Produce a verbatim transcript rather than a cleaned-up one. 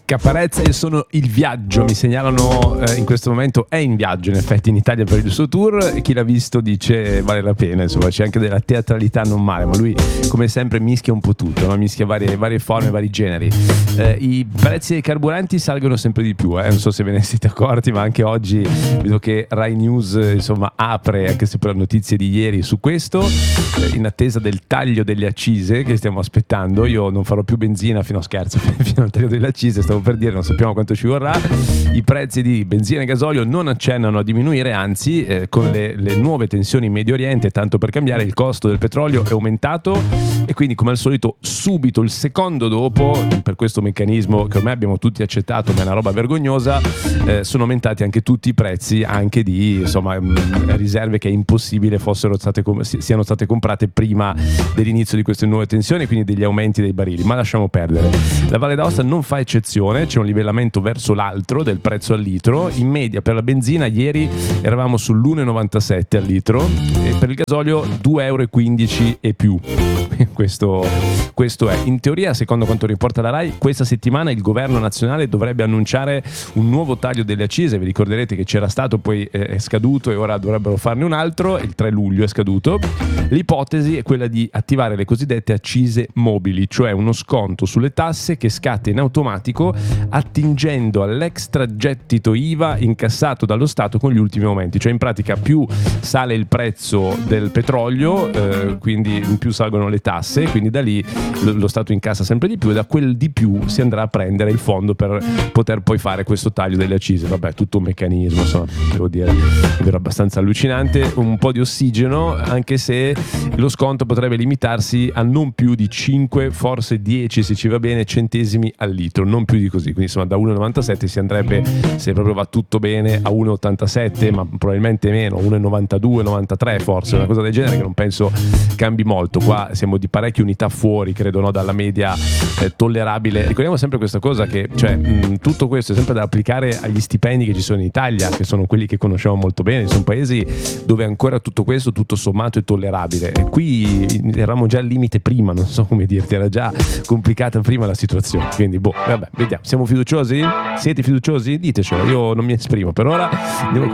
Caparezza e sono il viaggio, mi segnalano eh, in questo momento è in viaggio in effetti in Italia per il suo tour e chi l'ha visto dice vale la pena, insomma c'è anche della teatralità non male, ma lui come sempre mischia un po' tutto, no? Mischia varie, varie forme, vari generi. Eh, i prezzi dei carburanti salgono sempre di più, eh? Non so se ve ne siete accorti, ma anche oggi vedo che Rai News insomma apre anche se per le notizie di ieri su questo, eh, in attesa del taglio delle accise che stiamo aspettando. Io non farò più benzina fino a scherzo fino al taglio delle accise, stavo per dire, non sappiamo quanto ci vorrà. I prezzi di benzina e gasolio non accennano a diminuire, anzi eh, con le, le nuove tensioni in Medio Oriente, tanto per cambiare, il costo del petrolio è aumentato e quindi come al solito subito il secondo dopo, per questo meccanismo che ormai abbiamo tutti accettato ma è una roba vergognosa, eh, sono aumentati anche tutti i prezzi anche di insomma mh, riserve che è impossibile fossero state com- siano state comprate prima dell'inizio di queste nuove tensioni, quindi degli aumenti dei barili, ma lasciamo perdere. La Valle d'Aosta non fa eccezione, c'è un livellamento verso l'altro del prezzo al litro. In media per la benzina ieri eravamo sull'uno virgola novantasette al litro e per il gasolio due virgola quindici euro e più. Questo, questo è. In teoria, secondo quanto riporta la Rai, questa settimana il governo nazionale dovrebbe annunciare un nuovo taglio delle accise. Vi ricorderete che c'era stato, poi è scaduto e ora dovrebbero farne un altro. Il tre luglio è scaduto. L'ipotesi è quella di attivare le cosiddette accise mobili, cioè uno sconto sulle tasse che scatta in automatico attingendo all'extragettito I V A incassato dallo Stato con gli ultimi aumenti. Cioè in pratica più sale il prezzo del petrolio, eh, quindi più salgono le tasse, quindi da lì lo, lo Stato incassa sempre di più e da quel di più si andrà a prendere il fondo per poter poi fare questo taglio delle accise. Vabbè, tutto un meccanismo, insomma, devo dire, è vero, abbastanza allucinante, un po' di ossigeno, anche se lo sconto potrebbe limitarsi a non più di cinque, forse dieci se ci va bene, centesimi al litro, non più di così, quindi insomma da uno virgola novantasette si andrebbe, se proprio va tutto bene, a uno virgola ottantasette, ma probabilmente meno, uno virgola novantadue, novantatré forse, una cosa del genere che non penso cambi molto. Qua siamo di parecchie unità fuori, credo, no, dalla media eh, tollerabile. Ricordiamo sempre questa cosa che, cioè, mh, tutto questo è sempre da applicare agli stipendi che ci sono in Italia, che sono quelli che conosciamo molto bene. Sono paesi dove ancora tutto questo, tutto sommato, è tollerabile. E qui eravamo già al limite prima, non so come dirti, era già complicata prima la situazione. Quindi, boh, vabbè, vediamo. Siamo fiduciosi? Siete fiduciosi? Ditecelo, io non mi esprimo per ora. Andiamo